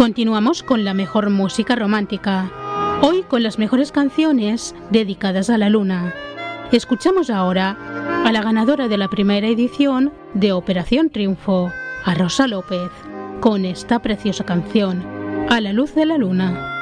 Continuamos con la mejor música romántica, hoy con las mejores canciones dedicadas a la luna. Escuchamos ahora a la ganadora de la primera edición de Operación Triunfo, a Rosa López, con esta preciosa canción, A la luz de la luna.